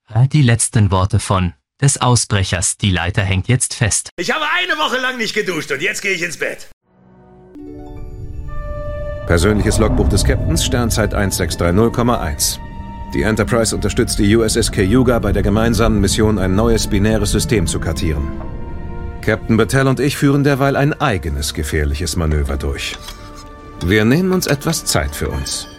Die letzten Worte des Ausbrechers. Die Leiter hängt jetzt fest. Ich habe eine Woche lang nicht geduscht und jetzt gehe ich ins Bett. Persönliches Logbuch des Captains, Sternzeit 1630,1. Die Enterprise unterstützt die USS Cayuga bei der gemeinsamen Mission, ein neues binäres System zu kartieren. Captain Battelle und ich führen derweil ein eigenes gefährliches Manöver durch. Wir nehmen uns etwas Zeit für uns.